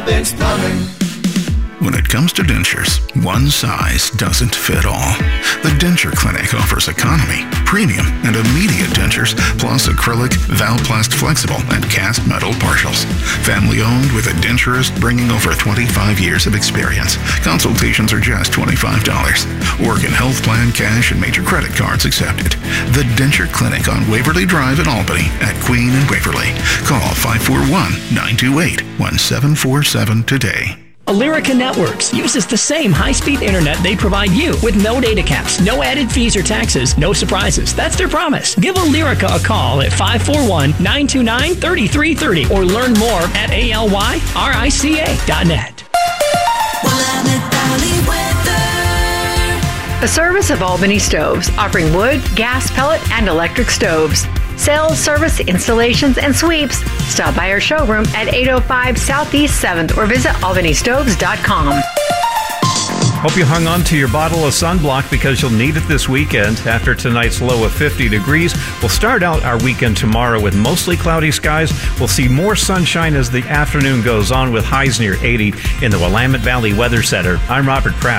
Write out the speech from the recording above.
Providence Plumbing. When it comes to dentures, one size doesn't fit all. The Denture Clinic offers economy, premium, and immediate dentures, plus acrylic, Valplast flexible, and cast metal partials. Family owned with a denturist bringing over 25 years of experience. Consultations are just $25. Oregon Health Plan, cash, and major credit cards accepted. The Denture Clinic on Waverly Drive in Albany at Queen and Waverly. Call 541-928-1747 today. Alerica Networks uses the same high-speed internet they provide you with no data caps, no added fees or taxes, no surprises. That's their promise. Give Alerica a call at 541-929-3330 or learn more at alyrica.net. A service of Albany Stoves, offering wood, gas, pellet, and electric stoves. Sales, service, installations, and sweeps. Stop by our showroom at 805 Southeast 7th or visit albanystoves.com. Hope you hung on to your bottle of sunblock because you'll need it this weekend. After tonight's low of 50 degrees, we'll start out our weekend tomorrow with mostly cloudy skies. We'll see more sunshine as the afternoon goes on with highs near 80 in the Willamette Valley Weather Center. I'm Robert Kraft.